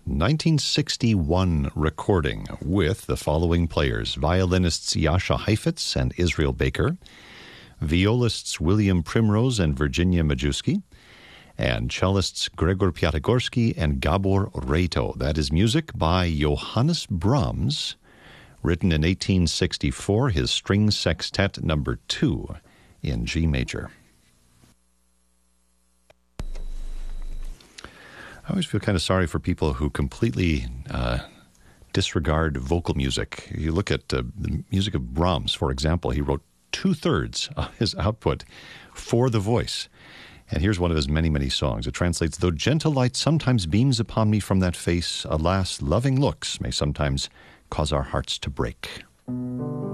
1961 recording with the following players: violinists Jascha Heifetz and Israel Baker, violists William Primrose and Virginia Majewski, and cellists Gregor Piatigorsky and Gabor Reito. That is music by Johannes Brahms, written in 1864, his String Sextet No. 2 in G major. I always feel kind of sorry for people who completely disregard vocal music. You look at the music of Brahms, for example. He wrote 2/3 of his output for the voice. And here's one of his many, many songs. It translates, "Though gentle light sometimes beams upon me from that face, alas, loving looks may sometimes cause our hearts to break."